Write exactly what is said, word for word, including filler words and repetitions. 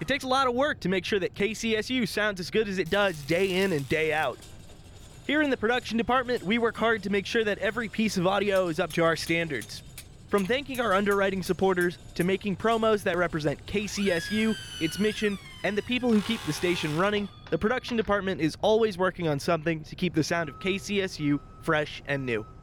It takes a lot of work to make sure that K C S U sounds as good as it does day in and day out. Here in the production department, we work hard to make sure that every piece of audio is up to our standards. From thanking our underwriting supporters to making promos that represent K C S U, its mission, and the people who keep the station running, the production department is always working on something to keep the sound of K C S U fresh and new.